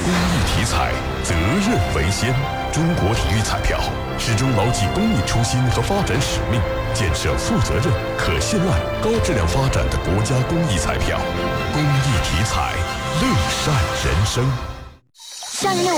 公益体彩，责任为先。中国体育彩票始终牢记公益初心和发展使命，建设负责任、可信赖、高质量发展的国家公益彩票。公益体彩，乐善人生。 上任